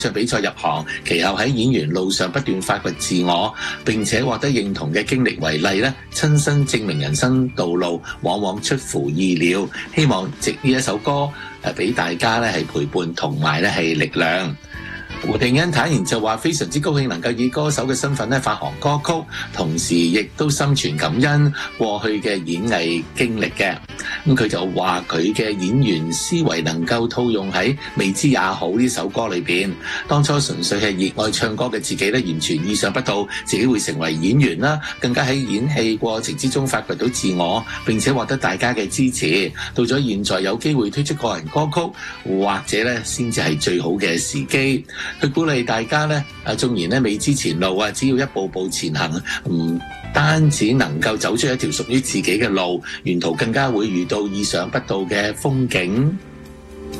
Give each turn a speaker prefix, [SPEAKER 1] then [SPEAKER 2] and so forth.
[SPEAKER 1] 唱比賽入行，其後喺演員路上不斷發掘自我，並且獲得認同嘅經歷為例咧，親身證明人生道路往往出乎意料。希望藉呢一首歌俾大家咧係陪伴同埋咧係力量。胡定欣坦言就話非常之高興能夠以歌手嘅身份咧發行歌曲，同時亦都心存感恩過去嘅演藝經歷嘅。咁佢就話佢嘅演員思維能夠套用喺《未知也好》呢首歌裏邊。當初純粹係熱愛唱歌嘅自己咧，完全意想不到自己會成為演員啦，更加喺演戲過程之中發掘到自我，並且獲得大家嘅支持。到咗現在有機會推出個人歌曲，或者咧先至係最好嘅時機。佢鼓勵大家咧，縱然咧未知前路啊，只要一步步前行，唔單止能夠走出一條屬於自己嘅路，沿途更加會遇到意想不到嘅風景。